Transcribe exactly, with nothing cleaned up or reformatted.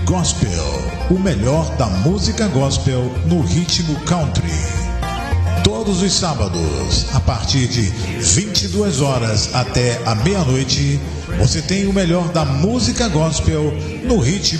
Gospel, o melhor da música gospel no ritmo country. Todos os sábados, a partir de vinte e duas horas até a meia-noite, você tem o melhor da música gospel no ritmo